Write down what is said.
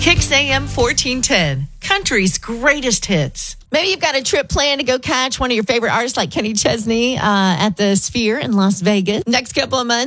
Kicks AM 1410, country's greatest hits. Maybe you've got a trip planned to go catch one of your favorite artists like Kenny Chesney at the Sphere in Las Vegas. Next couple of months.